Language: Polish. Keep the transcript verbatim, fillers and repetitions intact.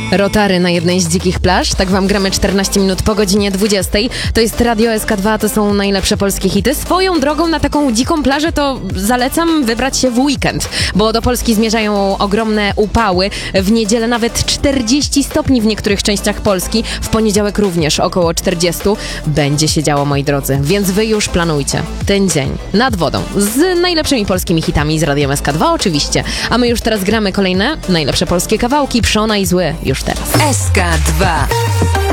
Rotary na jednej z dzikich plaż. Tak wam gramy czternaście minut po godzinie dwudziestej. To jest Radio S K dwa, to są najlepsze polskie hity. Swoją drogą na taką dziką plażę to zalecam wybrać się w weekend, bo do Polski zmierzają ogromne upały. W niedzielę nawet czterdzieści stopni w niektórych częściach Polski. W poniedziałek również około czterdzieści. Będzie się działo, moi drodzy. Więc wy już planujcie ten dzień nad wodą z najlepszymi polskimi hitami z Radiem S K dwa oczywiście. A my już teraz gramy kolejne najlepsze polskie kawałki. Przona i zły już teraz. S K dwa.